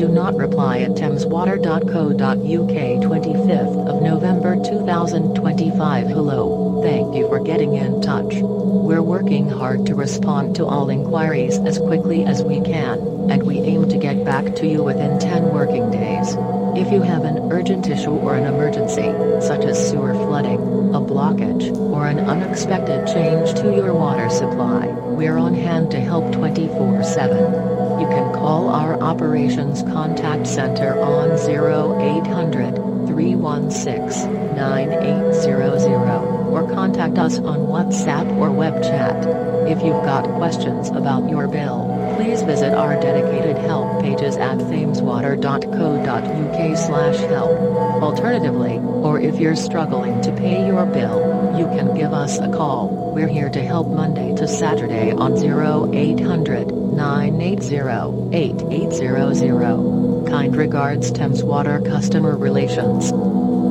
Do not reply at thameswater.co.uk 25th of November 2025. Hello, thank you for getting in touch. We're working hard to respond to all inquiries as quickly as we can, and we aim to get back to you within 10 working days. If you have an urgent issue or an emergency, such as sewer flooding, a blockage, or an unexpected change to your water supply, we're on hand to help 24/7. You can call our Operations Contact Center on 0800 316 9800, or contact us on WhatsApp or web chat. If you've got questions about your bill, please visit our dedicated help pages at thameswater.co.uk/help. Alternatively, or if you're struggling to pay your bill, you can give us a call. We're here to help Monday to Saturday on 0800 980 8800. Kind regards, Thames Water Customer Relations.